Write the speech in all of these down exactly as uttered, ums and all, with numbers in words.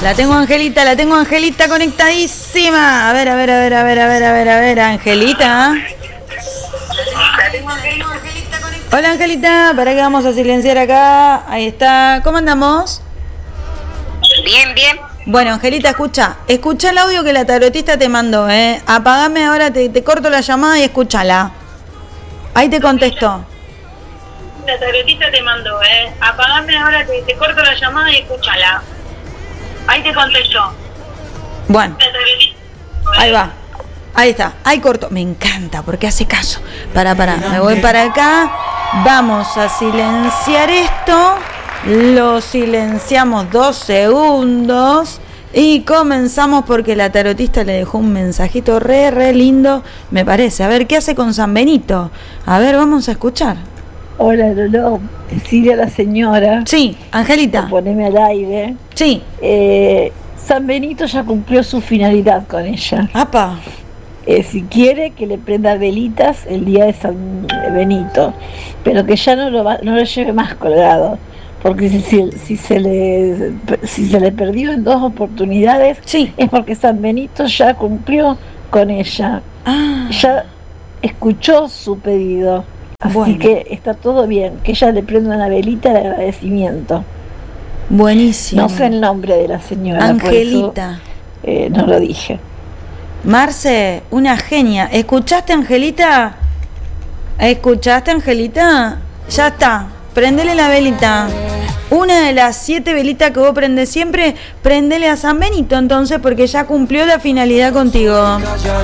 La tengo Angelita, la tengo Angelita conectadísima. A ver, a ver, a ver, a ver, a ver, a ver, a ver, Angelita. Hola Angelita, para que vamos a silenciar acá. Ahí está. ¿Cómo andamos? Bien, bien. Bueno, Angelita, escucha. Escucha el audio que la tarotista te mandó, ¿eh? Apagame ahora, te, te corto la llamada y escúchala. Ahí te contesto. La tarotista te mandó, ¿eh? Apagame ahora, te, te corto la llamada y escúchala. Ahí te contesto. Bueno, ahí va. Ahí está, ahí corto. Me encanta porque hace caso. Para, para, me voy para acá. Vamos a silenciar esto. Lo silenciamos dos segundos. Y comenzamos porque la tarotista le dejó un mensajito re, re lindo. Me parece. A ver, ¿qué hace con San Benito? A ver, vamos a escuchar. Hola, Lolo. Decirle a la señora. Sí, Angelita. Poneme al aire. Sí. Eh, San Benito ya cumplió su finalidad con ella. ¡Apa! Eh, si quiere que le prenda velitas el día de San Benito, pero que ya no lo, va, no lo lleve más colgado, porque si, si, si, se le, si se le perdió en dos oportunidades, sí, es porque San Benito ya cumplió con ella. Ah. Ya escuchó su pedido. Así bueno. que está todo bien, que ella le prenda una velita de agradecimiento. Buenísimo. No sé el nombre de la señora. Angelita. Por eso, eh, no lo dije. Marce, una genia. ¿Escuchaste, Angelita? ¿Escuchaste, Angelita? Ya está. Prendele la velita. Una de las siete velitas que vos prendés siempre, prendele a San Benito entonces, porque ya cumplió la finalidad contigo.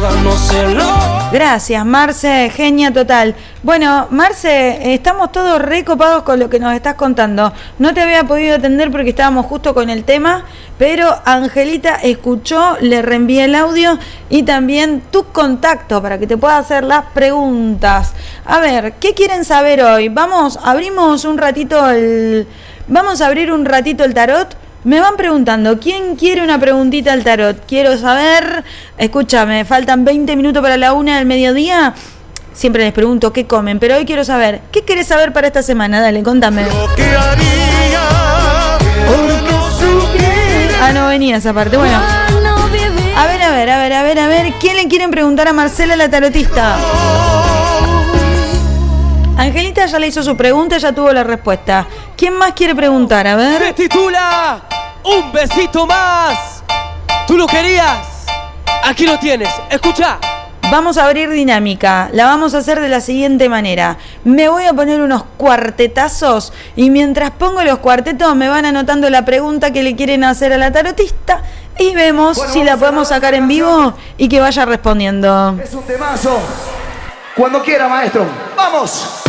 Gracias, Marce, genia total. Bueno, Marce, estamos todos recopados con lo que nos estás contando. No te había podido atender porque estábamos justo con el tema, pero Angelita escuchó, le reenvié el audio y también tu contacto para que te pueda hacer las preguntas. A ver, ¿qué quieren saber hoy? Vamos, abrimos un ratito el... Vamos a abrir un ratito el tarot. Me van preguntando, ¿quién quiere una preguntita al tarot? Quiero saber, escúchame, faltan veinte minutos para la una del mediodía. Siempre les pregunto qué comen, pero hoy quiero saber, ¿qué querés saber para esta semana? Dale, contame. Lo que haría por no sufrir. Ah, no venía esa parte, bueno. A ver, a ver, a ver, a ver, a ver, ¿quién le quieren preguntar a Marcela la tarotista? Angelita ya le hizo su pregunta, ya tuvo la respuesta. ¿Quién más quiere preguntar? A ver. Se titula Un besito más. ¿Tú lo querías? Aquí lo tienes. Escucha. Vamos a abrir dinámica. La vamos a hacer de la siguiente manera. Me voy a poner unos cuartetazos y mientras pongo los cuartetos me van anotando la pregunta que le quieren hacer a la tarotista y vemos bueno, si la podemos sacar en vivo y que vaya respondiendo. Es un temazo. Cuando quiera, maestro. ¡Vamos!